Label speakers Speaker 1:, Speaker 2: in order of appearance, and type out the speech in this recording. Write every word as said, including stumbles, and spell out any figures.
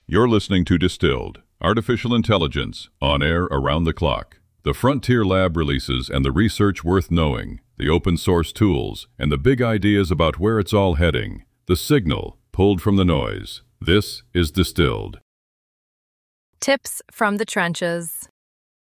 Speaker 1: You're listening to Distilled, Artificial Intelligence, on air around the clock. The Frontier Lab releases and the research worth knowing, the open source tools, and the big ideas about where it's all heading. The signal pulled from the noise. This is Distilled.
Speaker 2: Tips from the trenches.